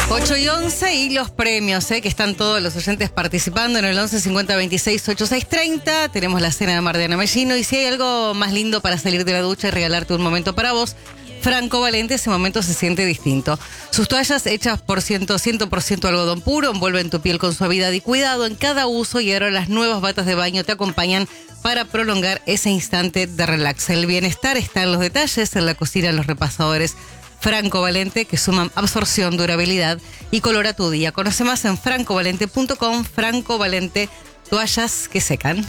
8:11 y los premios, que están todos los oyentes participando en el 11 50 26 86 30. Tenemos la cena de Mariana Mellino y si hay algo más lindo para salir de la ducha y regalarte un momento para vos, Franco Valente, ese momento se siente distinto. Sus toallas hechas por 100% algodón puro envuelven tu piel con suavidad y cuidado en cada uso y ahora las nuevas batas de baño te acompañan para prolongar ese instante de relax. El bienestar está en los detalles, en la cocina, en los repasadores Franco Valente, que suman absorción, durabilidad y color a tu día. Conoce más en francovalente.com. Franco Valente, toallas que secan.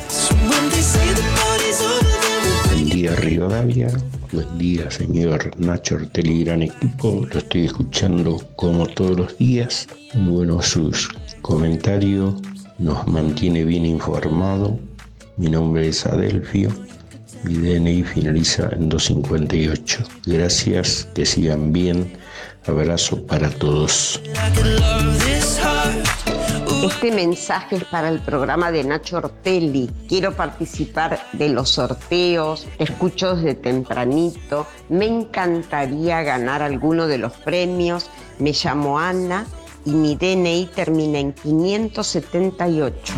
Buen día, Rivadavia. Buen día, señor Nacho Ortelli, gran equipo. Lo estoy escuchando como todos los días. Muy bueno sus comentarios. Nos mantiene bien informado. Mi nombre es Adelfio. Mi DNI finaliza en 258. Gracias, que sigan bien. Abrazo para todos. Este mensaje es para el programa de Nacho Ortelli. Quiero participar de los sorteos, te escucho desde tempranito. Me encantaría ganar alguno de los premios. Me llamo Ana y mi DNI termina en 578.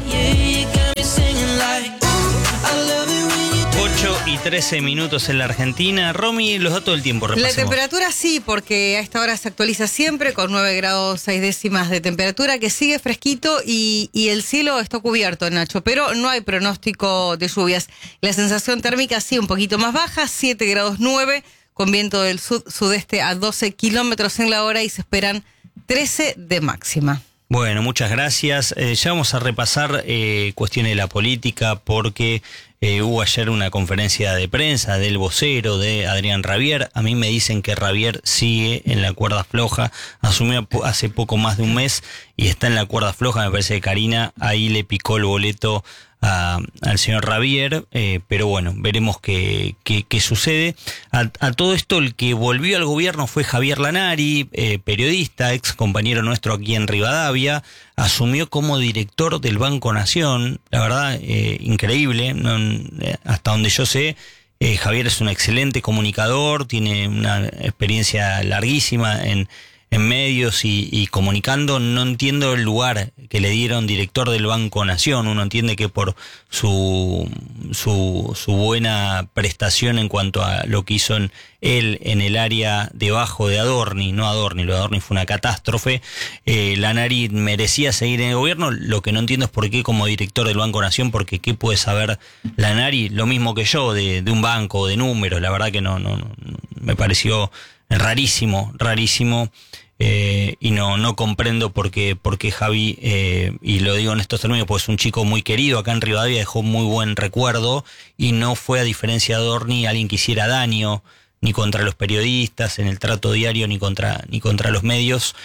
8:13 en la Argentina. Romy, los datos del tiempo, repasemos. La temperatura sí, porque a esta hora se actualiza siempre con 9 grados 6 décimas de temperatura, que sigue fresquito y el cielo está cubierto, Nacho, pero no hay pronóstico de lluvias. La sensación térmica sí un poquito más baja, 7 grados 9, con viento del sudeste a 12 kilómetros en la hora y se esperan 13 de máxima. Bueno, muchas gracias. Ya vamos a repasar cuestiones de la política porque hubo ayer una conferencia de prensa del vocero de Adrián Rabier. A mí me dicen que Rabier sigue en la cuerda floja. Asumió hace poco más de un mes y está en la cuerda floja. Me parece que Karina ahí le picó el boleto al señor Rabier, pero bueno, veremos qué sucede. A todo esto, el que volvió al gobierno fue Javier Lanari, periodista, ex compañero nuestro aquí en Rivadavia, asumió como director del Banco Nación. La verdad, increíble, hasta donde yo sé. Javier es un excelente comunicador, tiene una experiencia larguísima en medios y comunicando. No entiendo el lugar que le dieron director del Banco Nación. Uno entiende que por su buena prestación en cuanto a lo que hizo él en el área debajo de Adorni, no Adorni, lo de Adorni fue una catástrofe. Lanari merecía seguir en el gobierno. Lo que no entiendo es por qué como director del Banco Nación, porque qué puede saber Lanari, lo mismo que yo, de un banco, de números. La verdad que no me pareció rarísimo. Y no comprendo por qué Javi, y lo digo en estos términos, pues es un chico muy querido acá en Rivadavia, dejó muy buen recuerdo y no fue, a diferencia de Adorni, alguien que hiciera daño ni contra los periodistas en el trato diario ni contra los medios.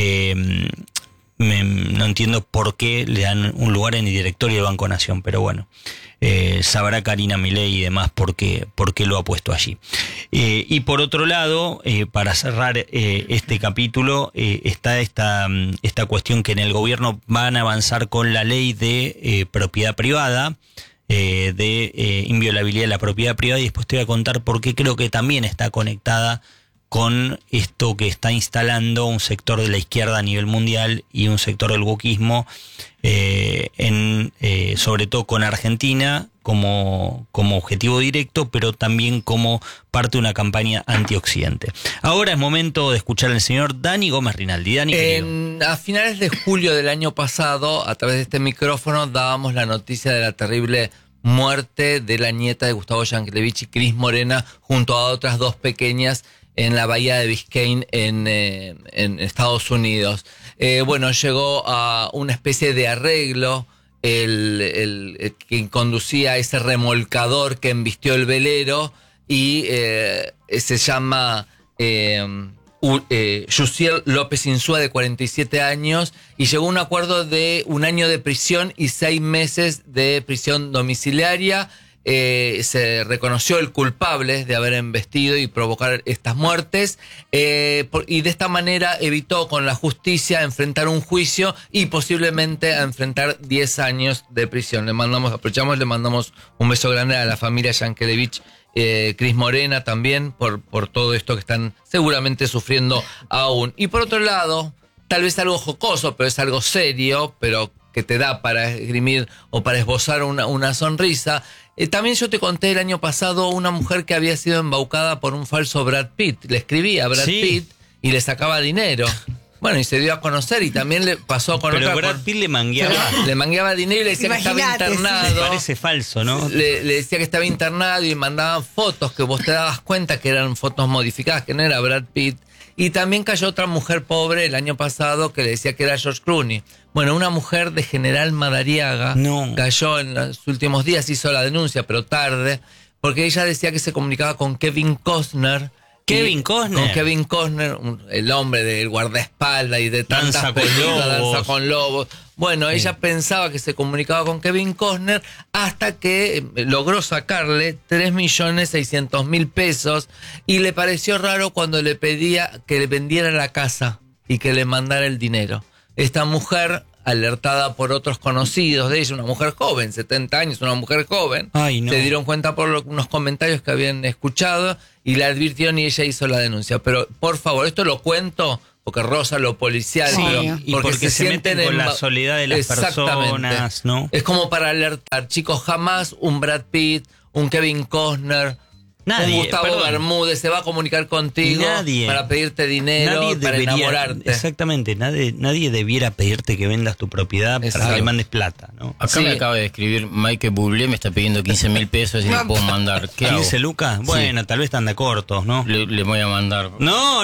No entiendo por qué le dan un lugar en el directorio del Banco Nación, pero bueno, sabrá Karina Milei y demás por qué lo ha puesto allí. Y por otro lado, para cerrar este capítulo, está esta cuestión que en el gobierno van a avanzar con la ley de propiedad privada, de inviolabilidad de la propiedad privada, y después te voy a contar por qué creo que también está conectada con esto que está instalando un sector de la izquierda a nivel mundial y un sector del wokismo, sobre todo con Argentina como objetivo directo, pero también como parte de una campaña antioccidente. Ahora es momento de escuchar al señor Dani Gómez Rinaldi. Dani, a finales de julio del año pasado, a través de este micrófono, dábamos la noticia de la terrible muerte de la nieta de Gustavo Yankelevich y Cris Morena, junto a otras dos pequeñas, en la bahía de Biscayne en Estados Unidos. Llegó a una especie de arreglo el que conducía ese remolcador que embistió el velero y se llama Yusiel López Insúa, de 47 años, y llegó a un acuerdo de 1 año de prisión y 6 meses de prisión domiciliaria. Se reconoció el culpable de haber embestido y provocar estas muertes, y de esta manera evitó con la justicia enfrentar un juicio y posiblemente a enfrentar 10 años de prisión. Le mandamos un beso grande a la familia Yankelevich, Cris Morena también, por todo esto que están seguramente sufriendo aún. Y por otro lado, tal vez algo jocoso, pero es algo serio, pero que te da para esgrimir o para esbozar una sonrisa. También yo te conté el año pasado una mujer que había sido embaucada por un falso Brad Pitt. Le escribía a Brad Pitt y le sacaba dinero. Bueno, y se dio a conocer y también le pasó con pero otra... Brad Pitt le mangueaba. Le mangueaba dinero y le decía que estaba internado. Me parece falso, ¿no? Le decía que estaba internado y mandaban fotos que vos te dabas cuenta que eran fotos modificadas, que no era Brad Pitt. Y también cayó otra mujer pobre el año pasado que le decía que era George Clooney. Bueno, una mujer de General Madariaga cayó en los últimos días, hizo la denuncia, pero tarde, porque ella decía que se comunicaba con Kevin Costner. ¿Kevin Costner? Con Kevin Costner, el hombre del guardaespaldas y de tantas Danza con películas, lobos. Danza con lobos. Bueno, ella pensaba que se comunicaba con Kevin Costner hasta que logró sacarle 3.600.000 pesos y le pareció raro cuando le pedía que le vendiera la casa y que le mandara el dinero. Esta mujer, alertada por otros conocidos de ella, una mujer joven, 70 años, una mujer joven, se dieron cuenta por unos comentarios que habían escuchado y la advirtieron y ella hizo la denuncia. Pero, por favor, esto lo cuento porque roza lo policial, pero y porque se meten con la soledad de las personas, ¿no? Es como para alertar, chicos, jamás un Brad Pitt, un Kevin Costner, un Gustavo Bermúdez se va a comunicar contigo para pedirte dinero, para enamorarte. Exactamente, nadie debiera pedirte que vendas tu propiedad para que le mandes plata, ¿no? Acá me acaba de escribir Michael Bublé, me está pidiendo 15.000 pesos y le puedo mandar. ¿Qué hago? ¿15 lucas? Bueno, tal vez están de cortos, ¿no? Le voy a mandar. No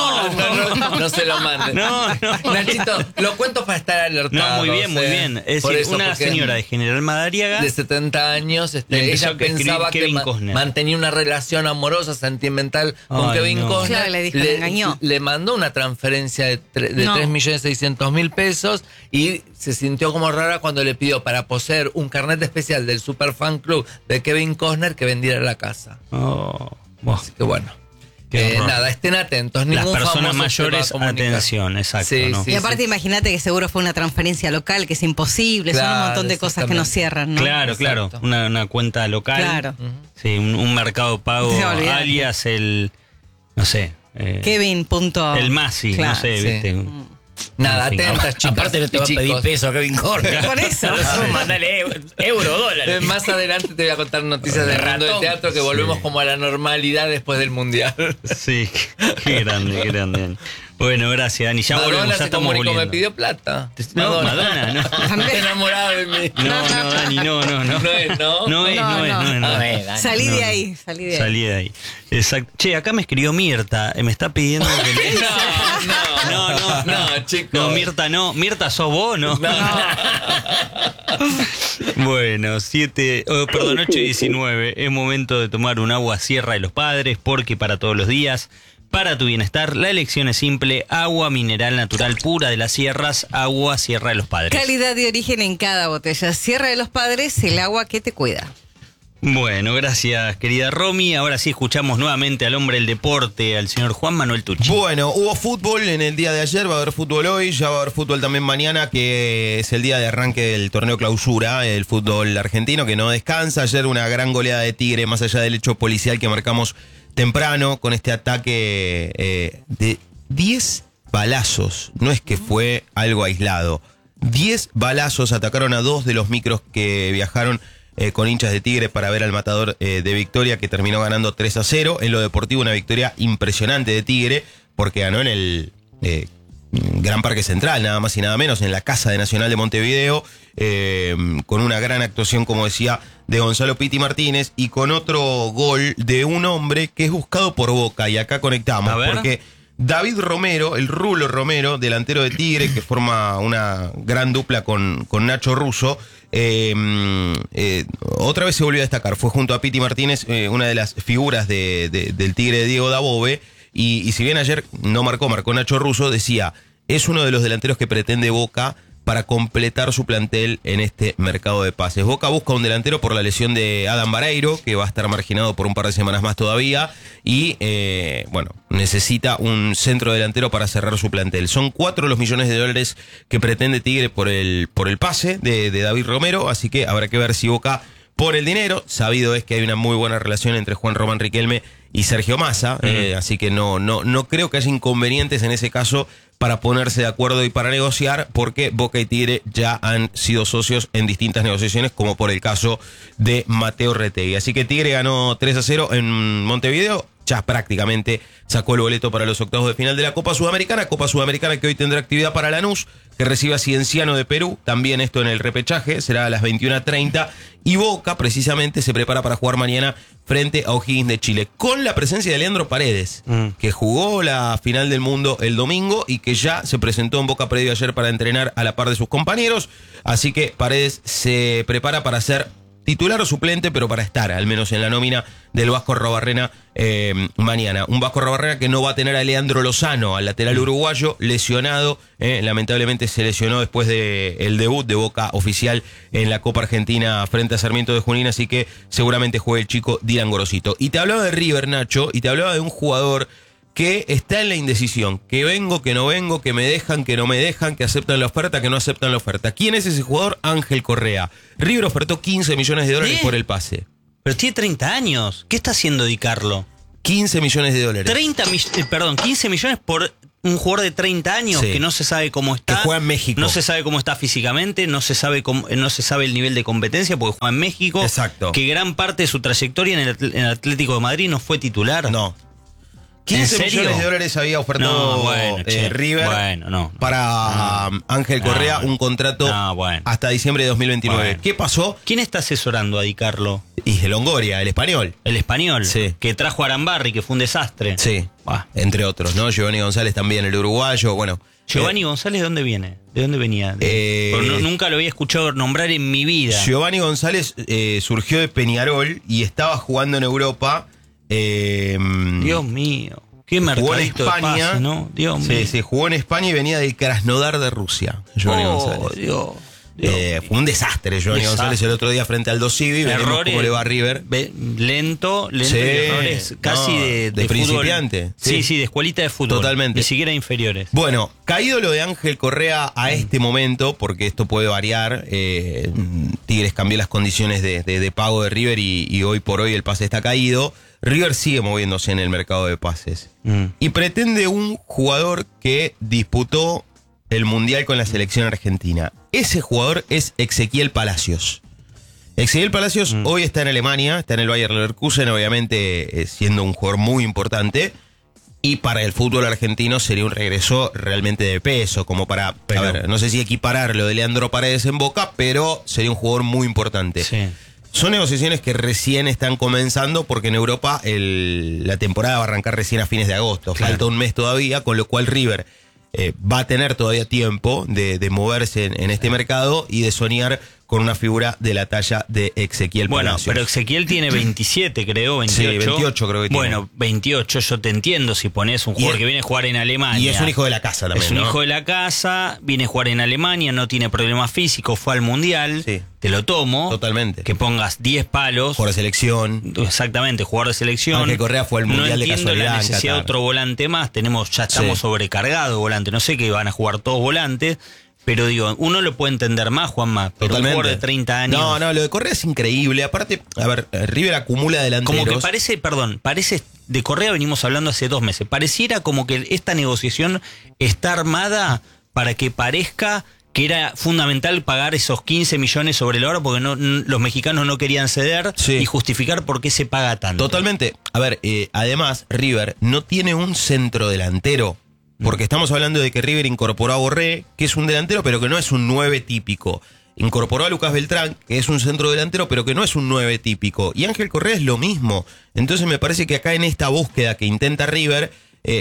se lo mandes. No. Nachito, lo cuento para estar alertado. No, muy bien. Es decir, una señora de General Madariaga de 70 años, ella pensaba que mantenía una relación amorosa, sentimental con Kevin Costner. Claro, le dijo, le engañó. Le mandó una transferencia de 3.600.000 pesos y se sintió como rara cuando le pidió para poseer un carnet especial del Super Fan Club de Kevin Costner que vendiera la casa. Así que bueno. Nada, estén atentos. Las personas mayores, atención, exacto. ¿no? Y aparte, imagínate que seguro fue una transferencia local, que es imposible, son un montón de cosas que no cierran, ¿no? Claro, una cuenta local. Claro. Sí, un mercado pago, alias el, no sé. Kevin. El Masi, no sé, ¿viste? Nada, atentas, chicas. Aparte no te va a pedir peso a Kevin Costner. Por eso. Mandale euro, dólares. Más adelante te voy a contar noticias del mundo del teatro que volvemos como a la normalidad después del Mundial. Sí, qué grande. Bueno, gracias, Dani. Ya Madonna volvemos, ya estamos volviendo. Me pidió plata. Madonna, no. Está enamorado de mí. No, Dani, no. No es. Salí de ahí. Salí de ahí. Exacto. Che, acá me escribió Mirta. Me está pidiendo que No, chicos. No, Mirta no. Mirta, ¿sos vos? No. Bueno, 8:19. Es momento de tomar un agua Sierra de los Padres, porque para todos los días, para tu bienestar, la elección es simple: agua mineral natural pura de las sierras, agua Sierra de los Padres. Calidad de origen en cada botella. Sierra de los Padres, el agua que te cuida. Bueno, gracias, querida Romy. Ahora sí escuchamos nuevamente al hombre del deporte, al señor Juan Manuel Tucci. Bueno, hubo fútbol en el día de ayer, va a haber fútbol hoy, ya va a haber fútbol también mañana, que es el día de arranque del torneo clausura, el fútbol argentino que no descansa. Ayer una gran goleada de Tigre, más allá del hecho policial que marcamos temprano, con este ataque de 10 balazos. No es que fue algo aislado. 10 balazos atacaron a 2 de los micros que viajaron con hinchas de Tigre para ver al Matador de Victoria, que terminó ganando 3-0. En lo deportivo, una victoria impresionante de Tigre, porque ganó en el Gran Parque Central, nada más y nada menos, en la Casa de Nacional de Montevideo, con una gran actuación, como decía, de Gonzalo Piti Martínez, y con otro gol de un hombre que es buscado por Boca. Y acá conectamos, porque David Romero, el Rulo Romero, delantero de Tigre, que forma una gran dupla con Nacho Russo, otra vez se volvió a destacar. Fue junto a Piti Martínez una de las figuras del Tigre de Diego Dabove. Y si bien ayer no marcó Nacho Russo, decía, es uno de los delanteros que pretende Boca para completar su plantel en este mercado de pases. Boca busca un delantero por la lesión de Adam Vareiro, que va a estar marginado por un par de semanas más todavía, y necesita un centro delantero para cerrar su plantel. Son 4 los millones de dólares que pretende Tigre por el pase de David Romero, así que habrá que ver si Boca pone el dinero. Sabido es que hay una muy buena relación entre Juan Román Riquelme y Sergio Massa, así que no creo que haya inconvenientes en ese caso para ponerse de acuerdo y para negociar, porque Boca y Tigre ya han sido socios en distintas negociaciones, como por el caso de Mateo Retegui. Así que Tigre ganó 3-0 en Montevideo, ya prácticamente sacó el boleto para los octavos de final de la Copa Sudamericana que hoy tendrá actividad para Lanús, que recibe a Cienciano de Perú, también esto en el repechaje, será a las 21:30, y Boca precisamente se prepara para jugar mañana frente a O'Higgins de Chile, con la presencia de Leandro Paredes, que jugó la final del mundo el domingo y que ya se presentó en Boca previo ayer para entrenar a la par de sus compañeros, así que Paredes se prepara para ser titular o suplente, pero para estar al menos en la nómina del Vasco Arrobarrena mañana. Un Vasco Arrobarrena que no va a tener a Leandro Lozano, al lateral uruguayo, lesionado. Lamentablemente se lesionó después del debut de Boca oficial en la Copa Argentina frente a Sarmiento de Junín, así que seguramente juegue el chico Dylan Gorosito. Y te hablaba de River, Nacho, y te hablaba de un jugador que está en la indecisión, que vengo, que no vengo, que me dejan, que no me dejan, que aceptan la oferta, que no aceptan la oferta. ¿Quién es ese jugador? Ángel Correa. River ofertó $15 millones por el pase. Pero tiene 30 años. ¿Qué está haciendo Di Carlo? $15 millones. 15 millones por un jugador de 30 años, sí, que no se sabe cómo está. Que juega en México. No se sabe cómo está físicamente, no se sabe el nivel de competencia porque juega en México. Exacto. Que gran parte de su trayectoria en el Atlético de Madrid no fue titular. No. $15 millones había ofertado River para Ángel Correa, un contrato hasta diciembre de 2029. Bueno. ¿Qué pasó? ¿Quién está asesorando a Di Carlo? Y de Longoria, el español. El español, sí, que trajo a Arambarri, que fue un desastre. Sí, entre otros, ¿no? Giovanni González también, el uruguayo, bueno. ¿Giovanni González de dónde viene? ¿De dónde venía? Nunca lo había escuchado nombrar en mi vida. Giovanni González surgió de Peñarol y estaba jugando en Europa. Dios mío, qué mercadito de pase, ¿no? Dios mío. Sí, jugó en España y venía del Krasnodar de Rusia, Giovanni González. Dios. Fue un desastre Giovanni González el otro día frente al Aldo Civi. Veremos cómo le va a River. Lento, sí, errores casi de principiante. Sí, de escuelita de fútbol. Totalmente. Ni siquiera inferiores. Bueno, caído lo de Ángel Correa a este momento, porque esto puede variar. Tigres cambió las condiciones de pago de River y hoy por hoy el pase está caído. River sigue moviéndose en el mercado de pases. Y pretende un jugador que disputó el Mundial con la selección argentina. Ese jugador es Ezequiel Palacios. Ezequiel Palacios hoy está en Alemania, está en el Bayer Leverkusen, obviamente siendo un jugador muy importante. Y para el fútbol argentino sería un regreso realmente de peso, como para, a ver, no sé si equiparar lo de Leandro Paredes en Boca, pero sería un jugador muy importante. Sí. Son negociaciones que recién están comenzando porque en Europa la temporada va a arrancar recién a fines de agosto. Claro. Falta un mes todavía, con lo cual River va a tener todavía tiempo de moverse en este mercado y de soñar con una figura de la talla de Ezequiel Palacios. Bueno, pero Ezequiel tiene 27, creo, 28. Sí, 28 creo que tiene. Bueno, 28, yo te entiendo si pones un jugador que viene a jugar en Alemania. Y es un hijo de la casa también, es un hijo de la casa, viene a jugar en Alemania, no tiene problemas físicos, fue al Mundial, sí, te lo tomo. Totalmente. Que pongas 10 palos. Jugador de selección. Exactamente, jugador de selección. Ángel Correa fue al Mundial de casualidad. No entiendo la necesidad de otro volante más, ya estamos sobrecargados de volante, no sé que van a jugar todos volantes. Pero digo, uno lo puede entender más, Juanma, pero un jugador de 30 años. No, lo de Correa es increíble. Aparte, a ver, River acumula delanteros. Como que parece, de Correa venimos hablando hace 2 meses. Pareciera como que esta negociación está armada para que parezca que era fundamental pagar esos 15 millones sobre el oro porque los mexicanos no querían ceder, sí, y justificar por qué se paga tanto. Totalmente. A ver, además, River no tiene un centro delantero. Porque estamos hablando de que River incorporó a Borré, que es un delantero, pero que no es un 9 típico. Incorporó a Lucas Beltrán, que es un centro delantero, pero que no es un 9 típico. Y Ángel Correa es lo mismo. Entonces me parece que acá en esta búsqueda que intenta River,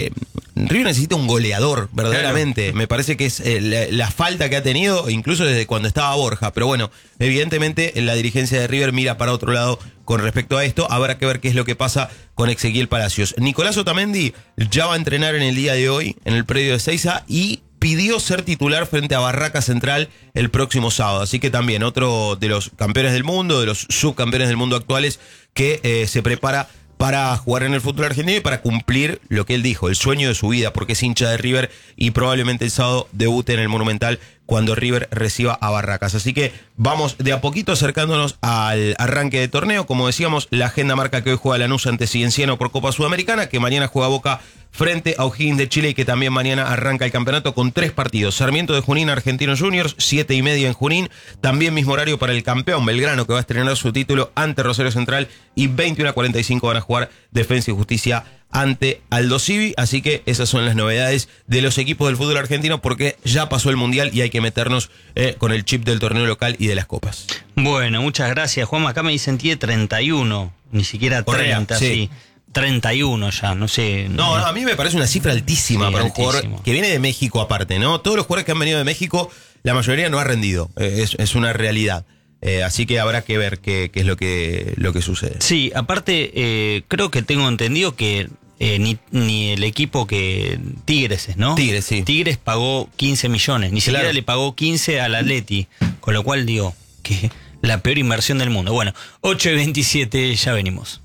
River necesita un goleador, verdaderamente. Claro. Me parece que es la falta que ha tenido, incluso desde cuando estaba Borja. Pero bueno, evidentemente la dirigencia de River mira para otro lado con respecto a esto. Habrá que ver qué es lo que pasa con Ezequiel Palacios. Nicolás Otamendi ya va a entrenar en el día de hoy, en el predio de Seiza, y pidió ser titular frente a Barraca Central el próximo sábado. Así que también otro de los campeones del mundo, de los subcampeones del mundo actuales, que se prepara para jugar en el fútbol argentino y para cumplir lo que él dijo, el sueño de su vida, porque es hincha de River y probablemente el sábado debute en el Monumental cuando River reciba a Barracas. Así que vamos de a poquito acercándonos al arranque de torneo. Como decíamos, la agenda marca que hoy juega Lanús ante Cienciano por Copa Sudamericana, que mañana juega Boca frente a O'Higgins de Chile, y que también mañana arranca el campeonato con 3 partidos. Sarmiento de Junín, Argentinos Juniors, 7:30 en Junín. También mismo horario para el campeón Belgrano, que va a estrenar su título ante Rosario Central, y 21:45 van a jugar Defensa y Justicia ante Aldo Civi. Así que esas son las novedades de los equipos del fútbol argentino, porque ya pasó el Mundial y hay que meternos con el chip del torneo local y de las copas. Bueno, muchas gracias, Juanma. Acá me dicen tiene 31, ni siquiera 30, sí. 31 ya, no sé. No, a mí me parece una cifra altísima, sí, para un jugador que viene de México aparte, ¿no? Todos los jugadores que han venido de México, la mayoría no ha rendido, es una realidad. Así que habrá que ver qué es lo que sucede. Sí, aparte, creo que tengo entendido que ni el equipo que Tigres, ¿no? Tigres, sí. Tigres pagó 15 millones, ni siquiera le pagó 15 al Atleti, con lo cual digo que la peor inversión del mundo. Bueno, 8:27, ya venimos.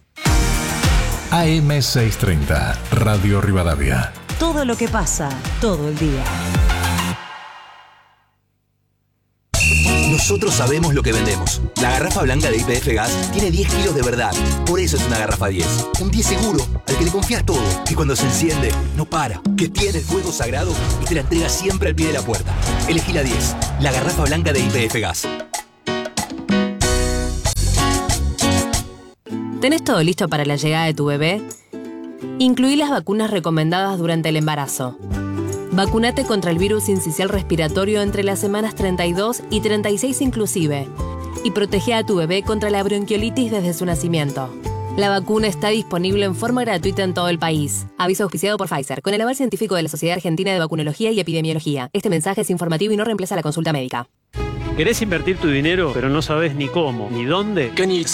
AM630, Radio Rivadavia. Todo lo que pasa, todo el día. Nosotros sabemos lo que vendemos. La garrafa blanca de YPF Gas tiene 10 kilos de verdad. Por eso es una garrafa 10. Un 10 seguro, al que le confías todo. Que cuando se enciende, no para. Que tiene el fuego sagrado y te la entrega siempre al pie de la puerta. Elegí la 10. La garrafa blanca de YPF Gas. ¿Tenés todo listo para la llegada de tu bebé? Incluí las vacunas recomendadas durante el embarazo. Vacúnate contra el virus sincicial respiratorio entre las semanas 32 y 36 inclusive. Y protege a tu bebé contra la bronquiolitis desde su nacimiento. La vacuna está disponible en forma gratuita en todo el país. Aviso auspiciado por Pfizer, con el aval científico de la Sociedad Argentina de Vacunología y Epidemiología. Este mensaje es informativo y no reemplaza la consulta médica. ¿Querés invertir tu dinero, pero no sabes ni cómo, ni dónde?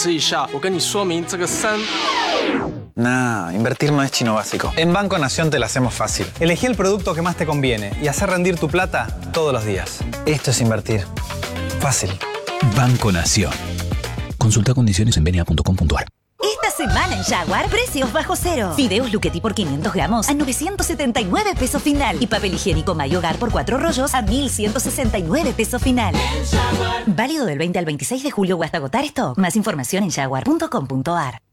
Nah, invertir no es chino básico. En Banco Nación te lo hacemos fácil. Elegí el producto que más te conviene y hacer rendir tu plata todos los días. Esto es invertir. Fácil. Banco Nación. Consulta condiciones en bna.com.ar. Esta semana en Jaguar, precios bajo cero. Fideos Luchetti por 500 gramos a 979 pesos final. Y papel higiénico Mayo Hogar por 4 rollos a 1169 pesos final. Válido del 20 al 26 de julio o hasta agotar stock. Más información en jaguar.com.ar.